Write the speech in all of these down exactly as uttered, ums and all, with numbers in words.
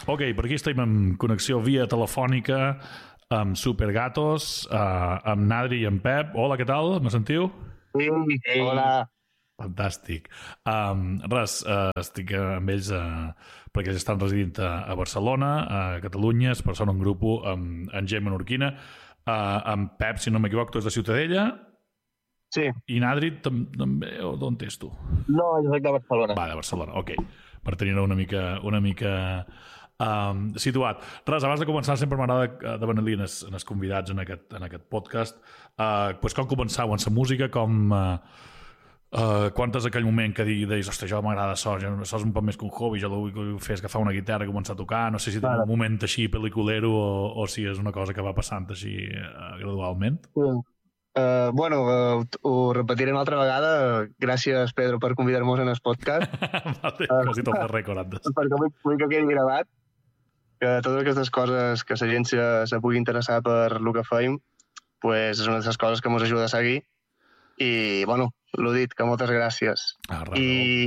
Ok, per aquí estem en connexió via telefònica amb Supergatos, uh, amb Nadri i amb Pep. Hola, què tal? Me sentiu? Sí, Ei. Hola. Fantàstic. Um, res, uh, estic amb ells uh, perquè ells estan residint a, a Barcelona, a Catalunya, es persona un grup amb, amb gent menorquina, uh, amb Pep, si no m'equivoco, tu és de Ciutadella. Sí. I Nadri tam també, o d'on ets tu? No, jo soc de Barcelona. Va, de Barcelona, ok. Per tenir-ho una mica, una mica um, situat. Res, abans de començar, sempre m'agrada demanar-li als, als convidats en aquest, en aquest podcast uh, pues com començau en la música, com... Uh, Uh, quan és aquell moment que deies, ostres, jo m'agrada això, això és un poc més que un hobby, jo el vull fer agafar una guitarra i començar a tocar, no sé si tens un moment així pel·liculero o, o si és una cosa que va passant així uh, gradualment. Sí. Uh, bueno, uh, ho repetiré una altra vegada. Gràcies, Pedro, per convidar-nos en el podcast. Vale, uh, quasi tot de rècord antes. Perquè vull, vull que quedi gravat que totes aquestes coses que la gent se, se pugui interessar per el que feim, pues és una de les coses que ens ajuda a seguir. I, bueno, l'ho dit, que moltes gràcies. Ah, I,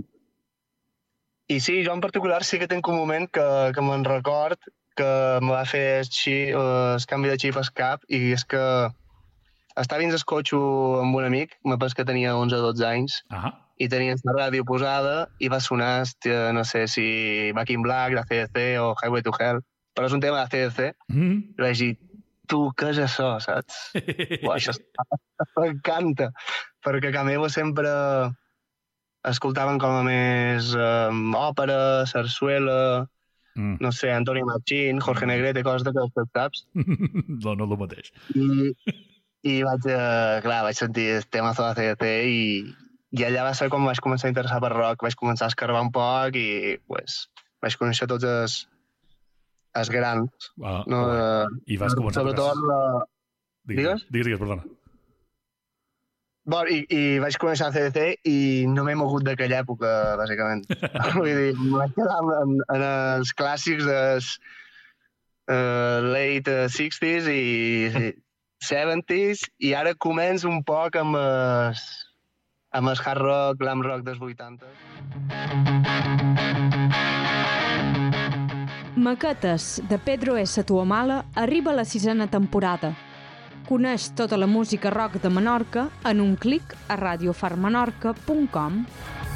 I sí, jo en particular sí que tinc un moment que, que me'n record que em va fer el, xip, el canvi de xip al cap, i és que estava dins el cotxe amb un amic, me penso que tenia onze o dotze anys, uh -huh. i tenia la ràdio posada i va sonar, hòstia, no sé si Back in Black, de C D C o Highway to Hell, però és un tema de C D C, mm -hmm. i vaig dir, tu, què és això, saps? Uau, això m'encanta, perquè a casa meva sempre escoltaven com a més um, òpera, sarsuela, mm. no sé, Antonio Machín, Jorge Negrete, coses d'aquestes, saps? No, no és el mateix. I, i vaig, uh, clar, vaig sentir el tema de C D C i, i allà va ser quan vaig començar a interessar per rock, vaig començar a escarbar un poc i pues, vaig conèixer tots els els grans. Ah, no, uh, I vas començar a tocar... La... Digues? Digues, digues, perdona. Bon, i, i vaig començar a C D C i no m'he mogut d'aquella època, bàsicament. Vull dir, em vaig quedar en, en els clàssics dels uh, late sixties i seventies, i ara començo un poc amb el, amb el hard rock, glam rock dels vuitanta. Maquetes, de Pedro S. Tuamala, arriba a la sisena temporada. Coneix tota la música rock de Menorca en un clic a radio far menorca punt com.